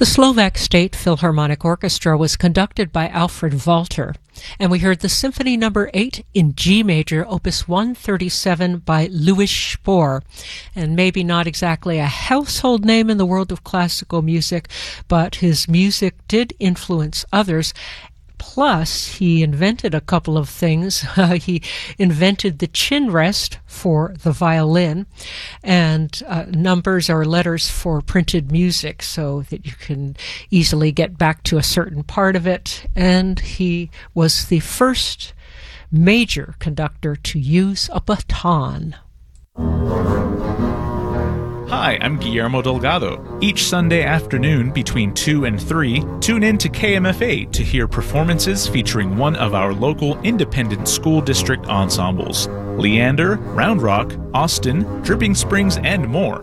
The Slovak State Philharmonic Orchestra was conducted by Alfred Walter, and we heard the Symphony No. 8 in G major, Opus 137 by Louis Spohr. And maybe not exactly a household name in the world of classical music, but his music did influence others. Plus, he invented a couple of things. He invented the chin rest for the violin and numbers or letters for printed music so that you can easily get back to a certain part of it. And he was the first major conductor to use a baton. Hi, I'm Guillermo Delgado. Each Sunday afternoon between 2 and 3, tune in to KMFA to hear performances featuring one of our local independent school district ensembles: Leander, Round Rock, Austin, Dripping Springs, and more.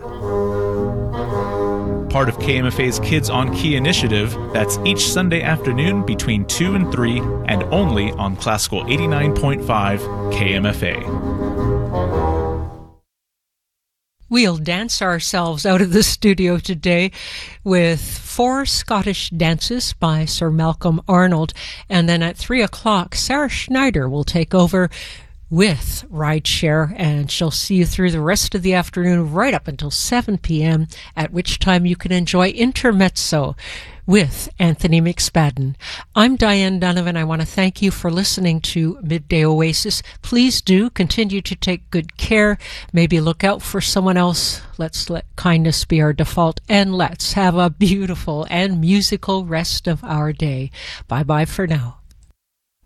Part of KMFA's Kids on Key initiative, that's each Sunday afternoon between 2 and 3 and only on Classical 89.5 KMFA. We'll dance ourselves out of the studio today with 4 Scottish dances by Sir Malcolm Arnold. And then at 3 o'clock, Sarah Schneider will take over with Rideshare, and she'll see you through the rest of the afternoon right up until 7 p.m., at which time you can enjoy Intermezzo with Anthony McSpadden. I'm Diane Donovan. I want to thank you for listening to Midday Oasis. Please do continue to take good care. Maybe look out for someone else. Let's let kindness be our default, and let's have a beautiful and musical rest of our day. Bye-bye for now.